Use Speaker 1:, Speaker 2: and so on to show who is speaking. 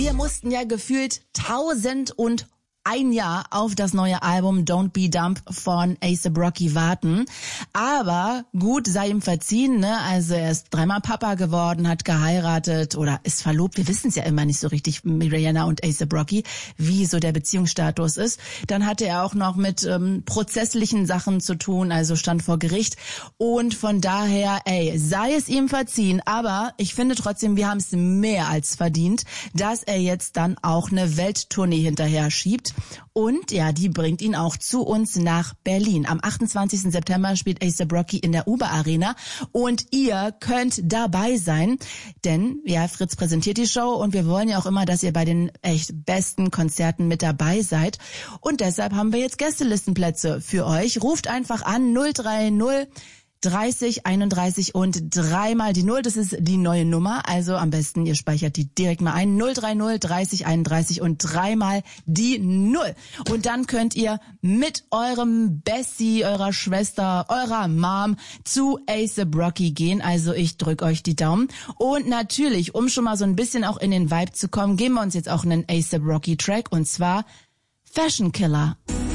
Speaker 1: Wir mussten ja gefühlt 1001 Jahr auf das neue Album Don't Be Dumb von A$AP Rocky warten. Aber gut, sei ihm verziehen, ne? Also er ist 3-mal Papa geworden, hat geheiratet oder ist verlobt. Wir wissen es ja immer nicht so richtig, mit Rihanna und A$AP Rocky, wie so der Beziehungsstatus ist. Dann hatte er auch noch mit prozesslichen Sachen zu tun, also stand vor Gericht. Und von daher, sei es ihm verziehen. Aber ich finde trotzdem, wir haben es mehr als verdient, dass er jetzt dann auch eine Welttournee hinterher schiebt. Und ja, die bringt ihn auch zu uns nach Berlin. Am 28. September spielt A$AP Rocky in der Uber Arena und ihr könnt dabei sein, denn ja, Fritz präsentiert die Show und wir wollen ja auch immer, dass ihr bei den echt besten Konzerten mit dabei seid. Und deshalb haben wir jetzt Gästelistenplätze für euch. Ruft einfach an 030 30 31 und 3 die 0, das ist die neue Nummer, also am besten ihr speichert die direkt mal ein, 030 30 31 und 3 die 0 und dann könnt ihr mit eurem Bessie, eurer Schwester, eurer Mom zu A$AP Rocky gehen, also ich drück euch die Daumen und natürlich, um schon mal so ein bisschen auch in den Vibe zu kommen, geben wir uns jetzt auch einen A$AP Rocky Track und zwar Fashion Killer.